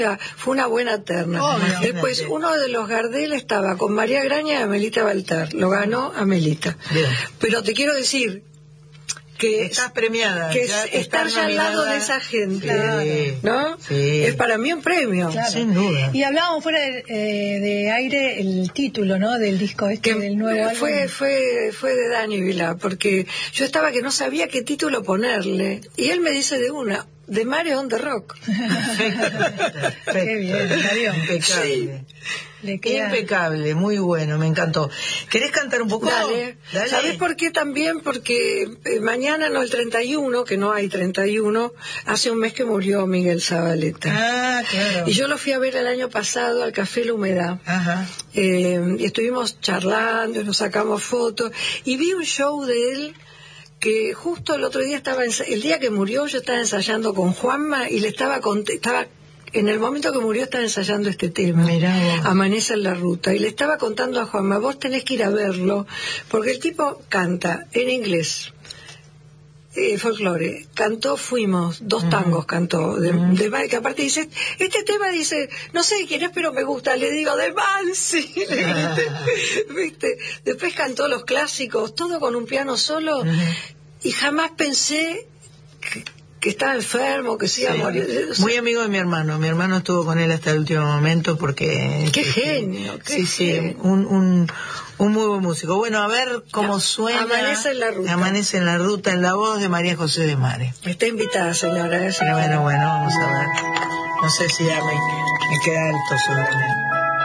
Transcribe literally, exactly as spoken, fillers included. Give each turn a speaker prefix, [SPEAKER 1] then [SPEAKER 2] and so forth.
[SPEAKER 1] Fue una buena terna.
[SPEAKER 2] Oh,
[SPEAKER 1] Después, uno de los Gardel estaba con María Graña y Amelita Baltar. Lo ganó Amelita.
[SPEAKER 2] Bien.
[SPEAKER 1] Pero te quiero decir que
[SPEAKER 2] estás premiada.
[SPEAKER 1] Que
[SPEAKER 2] ya
[SPEAKER 1] estar ya al lado de esa gente,
[SPEAKER 2] sí,
[SPEAKER 1] ¿no?
[SPEAKER 2] Sí.
[SPEAKER 1] Es para mí un premio.
[SPEAKER 3] Claro.
[SPEAKER 2] Sin duda.
[SPEAKER 3] Y hablábamos fuera de, eh, de aire el título, ¿no? Del disco este,
[SPEAKER 1] Que
[SPEAKER 3] del nuevo
[SPEAKER 1] fue,
[SPEAKER 3] álbum.
[SPEAKER 1] fue, fue de Dani Vilá, porque yo estaba que no sabía qué título ponerle. Y él me dice de una, de Mario on the Rock.
[SPEAKER 3] Qué bien, Darío.
[SPEAKER 2] Impecable.
[SPEAKER 3] Sí. Le queda...
[SPEAKER 2] Impecable, muy bueno, me encantó. ¿Querés cantar un poco?
[SPEAKER 1] Dale.
[SPEAKER 2] Dale.
[SPEAKER 1] ¿Sabés por qué también? Porque eh, mañana, no, el treinta y uno, que no hay treinta y uno, hace un mes que murió Miguel Zabaleta.
[SPEAKER 2] Ah, claro.
[SPEAKER 1] Y yo lo fui a ver el año pasado al Café La Humedad.
[SPEAKER 2] Ajá.
[SPEAKER 1] Eh, y estuvimos charlando, nos sacamos fotos, y vi un show de él que justo el otro día estaba, el día que murió yo estaba ensayando con Juanma y le estaba, estaba en el momento que murió estaba ensayando este tema.
[SPEAKER 2] Mirá vos.
[SPEAKER 1] Amanece en la ruta, y le estaba contando a Juanma, vos tenés que ir a verlo, porque el tipo canta en inglés, eh, folclore, cantó Fuimos, dos tangos uh-huh. cantó, de, uh-huh. de, que aparte dice, este tema dice, no sé de quién es, pero me gusta, le digo, de Mansi, ¿viste? Después cantó los clásicos, todo con un piano solo, uh-huh. y jamás pensé que, que estaba enfermo, que se iba sí. a morir. O sea,
[SPEAKER 2] muy amigo de mi hermano, mi hermano estuvo con él hasta el último momento porque...
[SPEAKER 1] ¡Qué genio! Qué
[SPEAKER 2] sí,
[SPEAKER 1] genio.
[SPEAKER 2] sí, un, un, un muy buen músico. Bueno, a ver cómo suena...
[SPEAKER 1] Amanece en la ruta.
[SPEAKER 2] Amanece en la ruta, en la voz de María José de Mare.
[SPEAKER 1] Está invitada, señora.
[SPEAKER 2] Pero bueno, bueno, vamos a ver. No sé si ya me, me queda alto seguramente.